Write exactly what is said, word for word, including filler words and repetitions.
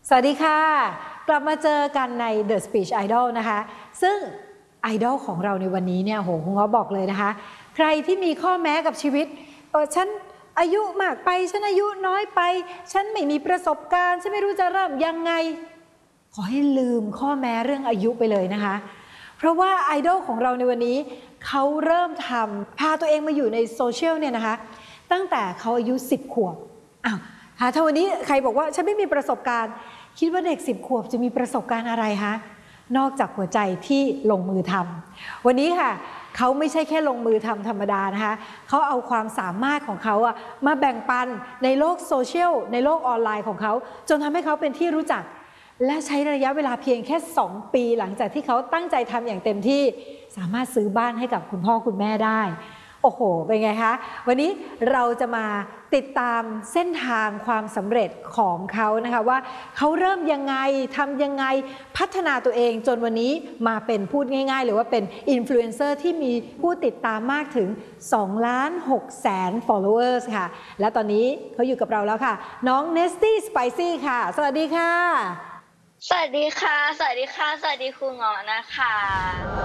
สวัสดีค่ะกลับมาเจอกันใน The Speech Idol นะคะซึ่งไอดอลของเราในวันนี้เนี่ยโหคุณง้อบอกเลยนะคะใครที่มีข้อแม้กับชีวิตเออฉันอายุมากไปฉันอายุน้อยไปฉันไม่มีประสบการณ์ฉันไม่รู้จะเริ่มยังไงขอให้ลืมข้อแม้เรื่องอายุไปเลยนะคะเพราะว่าไอดอลของเราในวันนี้เขาเริ่มทำพาตัวเองมาอยู่ในโซเชียลเนี่ยนะคะตั้งแต่เขาอายุสิบขวบอ้าวถ้าวันนี้ใครบอกว่าฉันไม่มีประสบการณ์คิดว่าเด็กสิบขวบจะมีประสบการณ์อะไรคะนอกจากหัวใจที่ลงมือทำวันนี้ค่ะเขาไม่ใช่แค่ลงมือทำธรรมดานะคะเขาเอาความสามารถของเขาอะมาแบ่งปันในโลกโซเชียลในโลกออนไลน์ของเขาจนทำให้เขาเป็นที่รู้จักและใช้ระยะเวลาเพียงแค่สองปีหลังจากที่เขาตั้งใจทำอย่างเต็มที่สามารถซื้อบ้านให้กับคุณพ่อคุณแม่ได้โอ้โหเป็นไงคะวันนี้เราจะมาติดตามเส้นทางความสำเร็จของเขานะคะว่าเขาเริ่มยังไงทำยังไงพัฒนาตัวเองจนวันนี้มาเป็นพูดง่ายๆหรือว่าเป็นอินฟลูเอนเซอร์ที่มีผู้ติดตามมากถึงสองล้านหกแสน followers ค่ะและตอนนี้เขาอยู่กับเราแล้วค่ะน้องเนสตี้สไปซี่ค่ะสวัสดีค่ะสวัสดีค่ะสวัสดีค่ะสวัสดีครูเงาะนะคะ